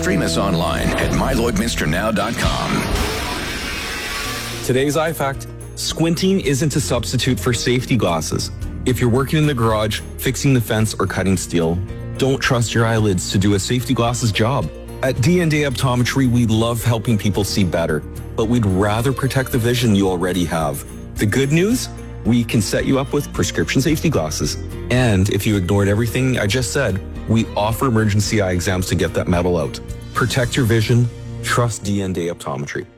Stream us online at mylloydminsternow.com. Today's iFact: squinting isn't a substitute for safety glasses. If you're working in the garage, fixing the fence, or cutting steel, don't trust your eyelids to do a safety glasses job. At D&D Optometry, we love helping people see better, but we'd rather protect the vision you already have. The good news? We can set you up with prescription safety glasses. And if you ignored everything I just said, we offer emergency eye exams to get that metal out. Protect your vision. Trust D&D Optometry.